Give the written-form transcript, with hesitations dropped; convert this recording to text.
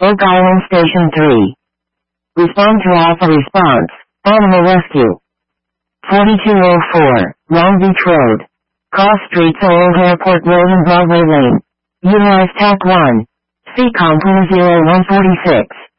Oak Island Station 3. Respond to Alpha response. Animal rescue. 4204, Long Beach Road. Cross Streets Old Airport Road and Broadway Lane. Utilize TAC 1. CCOM 0146.